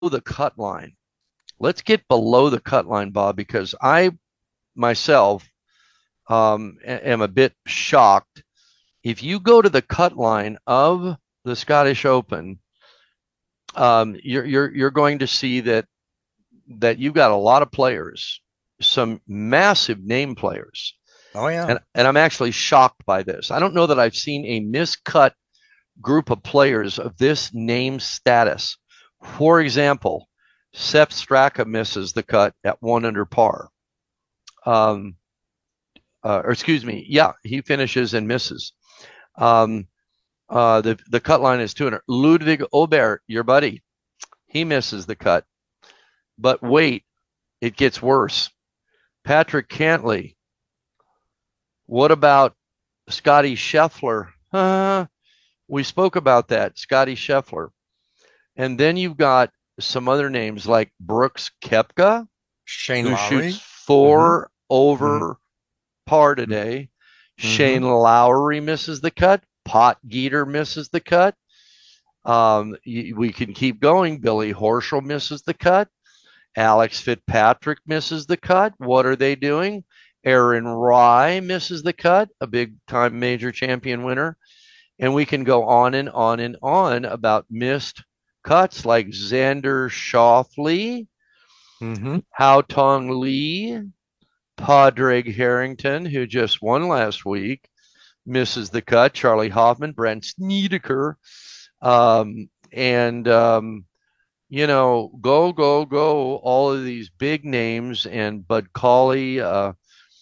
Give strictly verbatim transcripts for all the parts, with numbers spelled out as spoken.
the cut line. Let's get below the cut line, Bob, because I myself um, am a bit shocked. If you go to the cut line of the Scottish Open, um, you're you're you're going to see that that you've got a lot of players, some massive name players, Oh yeah. and and I'm actually shocked by this. I don't know that I've seen a miscut group of players of this name status. For example, Sepp Straka misses the cut at one under par. Um, uh, or excuse me, yeah, he finishes and misses. Um, uh, the the cut line is two hundred. Ludwig Obert, your buddy, he misses the cut. But wait, it gets worse. Patrick Cantley. What about Scotty Scheffler? Uh, we spoke about that, Scotty Scheffler. And then you've got some other names like Brooks Koepka, Shane who shoots Lowry. Mm-hmm. four Mm-hmm. over par today. Mm-hmm. Shane Lowry misses the cut. Pot Geeter misses the cut. Um, we can keep going. Billy Horschel misses the cut. Alex Fitzpatrick misses the cut. What are they doing? Aaron Rai misses the cut, a big time major champion winner. And we can go on and on and on about missed cuts like Xander Schauffele, Mm-hmm. Hao Tong Lee, Padraig Harrington, who just won last week, misses the cut. Charlie Hoffman, Brent Snedeker, um, and um, you know, go go go! All of these big names and Bud Cauley. Uh,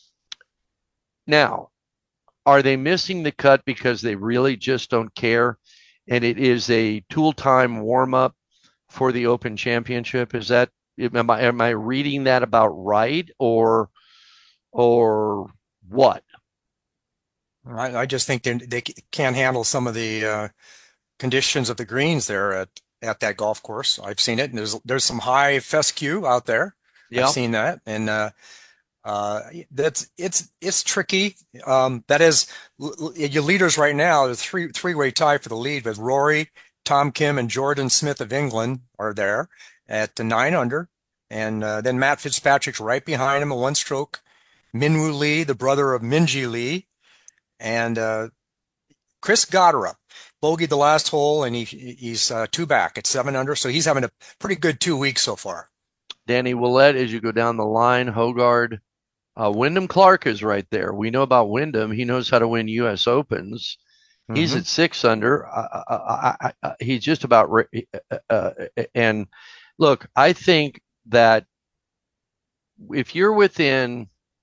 now, are they missing the cut because they really just don't care, and it is a tool time warm up for the Open Championship? Is that am I am I reading that about right, or or what? I, I just think they they can't handle some of the uh, conditions of the greens there at at that golf course. I've seen it, and there's there's some high fescue out there. I've Yeah. seen that, and uh, uh, that's it's it's tricky. Um, that is, your leaders right now. The three three way tie for the lead with Rory, Tom Kim, and Jordan Smith of England are there at the nine under, and uh, then Matt Fitzpatrick's right behind him, a one stroke. Minwoo Lee, the brother of Minjee Lee, and uh, Chris Gotterup bogeyed the last hole, and he he's uh, two back at seven under, so he's having a pretty good two weeks so far. Danny Willett, as you go down the line, Hogard, uh, Wyndham Clark is right there. We know about Wyndham. He knows how to win U S Opens. He's Hmm. at six under. Uh, I, I, I, he's just about. Re- uh, uh, and look, I think that if you're within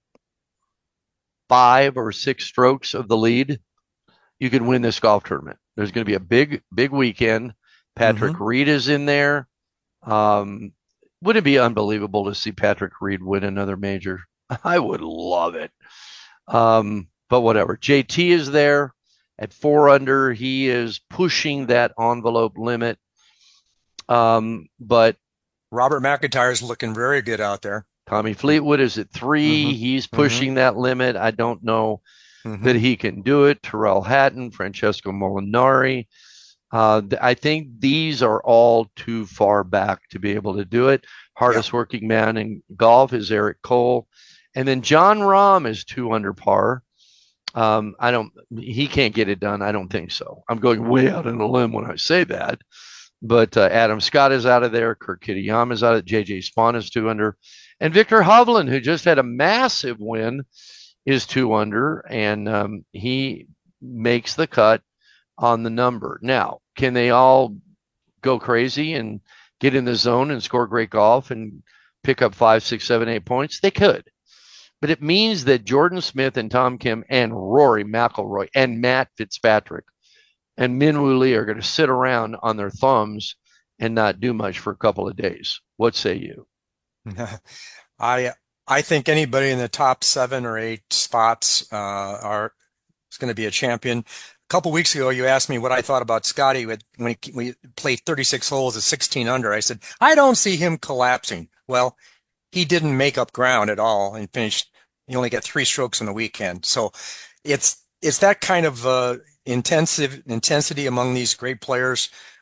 five or six strokes of the lead, you can win this golf tournament. There's going to be a big, big weekend. Hmm. Patrick Reed is in there. Um, would it be unbelievable to see Patrick Reed win another major? I would love it. Um, but whatever. J T is there at four under. He is pushing that envelope limit. Um, but Robert McIntyre's looking very good out there. Tommy Fleetwood is at Hmm. three. He's Hmm. pushing that limit. I don't know that Hmm. he can do it. Terrell Hatton, Francesco Molinari. Uh, I think these are all too far back to be able to do it. Yeah. Hardest working man in golf is Eric Cole. And then Jon Rahm is two under par. Um, I don't, he can't get it done. I don't think so. I'm going way out on a limb when I say that. But uh, Adam Scott is out of there. Kurt Kitayama is out of it. J J Spawn is two under. And Victor Hovland, who just had a massive win, is two under. And um, he makes the cut on the number. Now, can they all go crazy and get in the zone and score great golf and pick up five, six, seven, eight points? They could. But it means that Jordan Smith and Tom Kim and Rory McIlroy and Matt Fitzpatrick and Minwoo Lee are going to sit around on their thumbs and not do much for a couple of days. What say you? I I think anybody in the top seven or eight spots uh, are is going to be a champion. A couple weeks ago, you asked me what I thought about Scotty when he, when he played thirty-six holes at sixteen under. I said, I don't see him collapsing. Well, he didn't make up ground at all and finished. He only got three strokes on the weekend. So it's it's that kind of uh, intensive intensity among these great players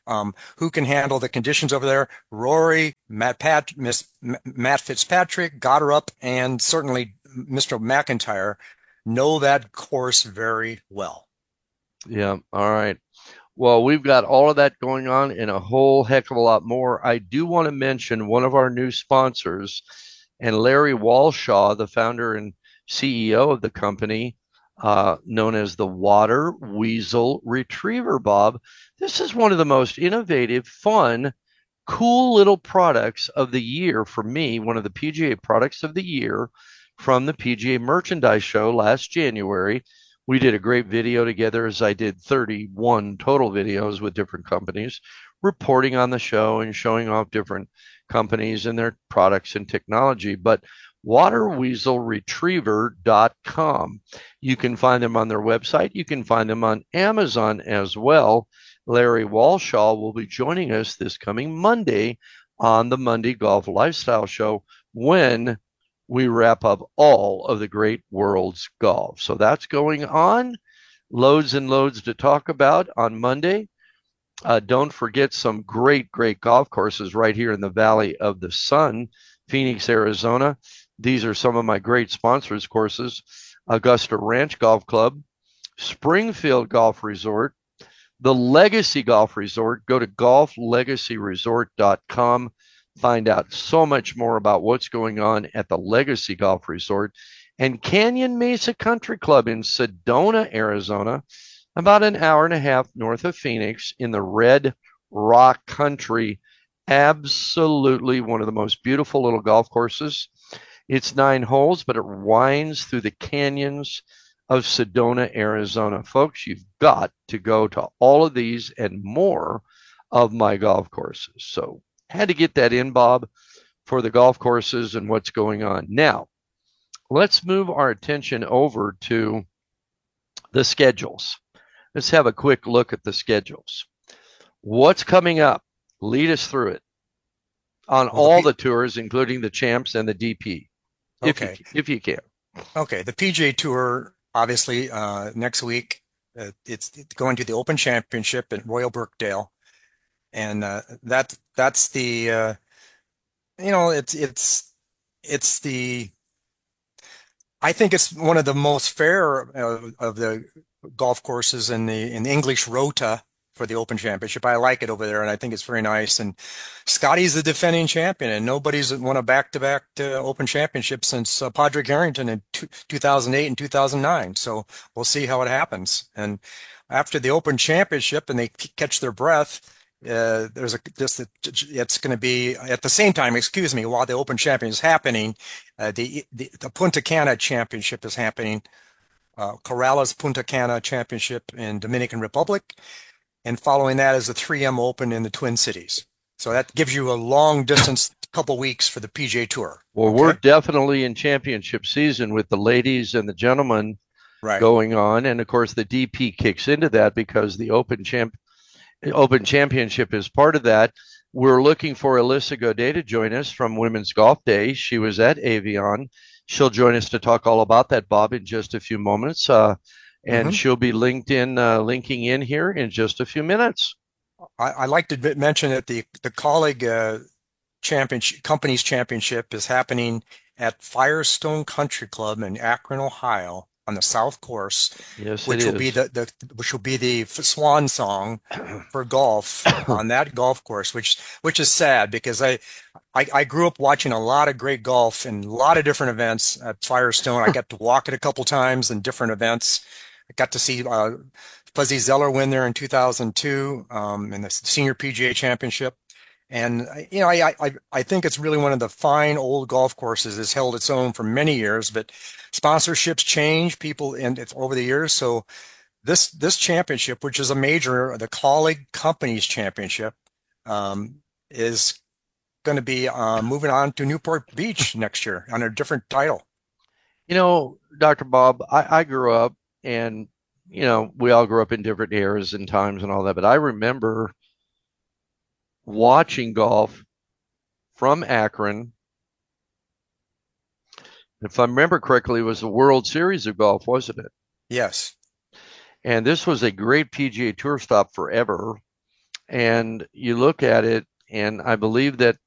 Um, who can handle the conditions over there? Rory, Matt Pat, Miss Matt Fitzpatrick, Goddard, and certainly Mister McIntyre know that course very well. Yeah. All right. Well, we've got all of that going on and a whole heck of a lot more. I do want to mention one of our new sponsors, and Larry Walshaw, the founder and C E O of the company, uh, known as the Water Weasel Retriever, Bob. This is one of the most innovative, fun, cool little products of the year for me, one of the P G A products of the year from the P G A Merchandise Show last January. We did a great video together, as I did thirty-one total videos with different companies, reporting on the show and showing off different companies and their products and technology. But water weasel retriever dot com. You can find them on their website. You can find them on Amazon as well. Larry Walshaw will be joining us this coming Monday on the Monday Golf Lifestyle Show when we wrap up all of the great world's golf. So that's going on. Loads and loads to talk about on Monday. Uh, don't forget some great, great golf courses right here in the Valley of the Sun, Phoenix, Arizona. These are some of my great sponsors courses. Augusta Ranch Golf Club, Springfield Golf Resort, the Legacy Golf Resort. Go to golf legacy resort dot com. Find out so much more about what's going on at the Legacy Golf Resort, and Canyon Mesa Country Club in Sedona, Arizona, about an hour and a half north of Phoenix in the Red Rock Country. Absolutely one of the most beautiful little golf courses. It's nine holes, but it winds through the canyons of Sedona, Arizona. Folks, you've got to go to all of these and more of my golf courses. So had to get that in, Bob, for the golf courses and what's going on. Now, let's move our attention over to the schedules. Let's have a quick look at the schedules. What's coming up? Lead us through it on Well, the all P- the tours, including the Champs and the D P, if okay. you, if you can. Okay. The P G A Tour, obviously, uh, next week, uh, it's, it's going to the Open Championship at Royal Birkdale. And uh, that that's the uh, you know it's it's it's the I think it's one of the most fair uh, of the golf courses in the in the English Rota for the Open Championship. I like it over there, and I think it's very nice. And Scotty's the defending champion, and nobody's won a back-to-back uh, Open Championship since uh, Padraig Harrington in two thousand eight and two thousand nine. So we'll see how it happens. And after the Open Championship, and they catch their breath. Uh, there's a just it's going to be at the same time, excuse me, while the Open Champion is happening, uh, the, the the Punta Cana Championship is happening, uh, Corrales Punta Cana Championship in Dominican Republic, and following that is the three M Open in the Twin Cities. So that gives you a long distance couple weeks for the P G A Tour. Well, Okay? we're definitely in championship season with the ladies and the gentlemen right. going on, and of course the D P kicks into that because the Open Champ Open Championship is part of that. We're looking for Alyssa Godet to join us from Women's Golf Day. She was at Avion. She'll join us to talk all about that, Bob, in just a few moments. Uh, and mm-hmm. she'll be linked in, uh, linking in here in just a few minutes. I, I like to mention that the the colleague uh, championship companies championship is happening at Firestone Country Club in Akron, Ohio, on the South Course, yes, which it will is. be the, the which will be the swan song for golf on that golf course, which which is sad because I, I I grew up watching a lot of great golf and a lot of different events at Firestone. I got to walk it a couple times in different events. I got to see uh, Fuzzy Zeller win there in two thousand two um, in the Senior P G A Championship. And, you know, I, I, I think it's really one of the fine old golf courses. It's held its own for many years, but sponsorships change people and it's over the years. So this, this championship, which is a major, the Colleague Companies Championship, um, is going to be uh, moving on to Newport Beach next year on a different title. You know, Doctor Bob, I, I grew up and, you know, we all grew up in different eras and times and all that, but I remember watching golf from Akron. If I remember correctly, it was the World Series of Golf, wasn't it? Yes. And this was a great P G A Tour stop forever. And you look at it, and I believe that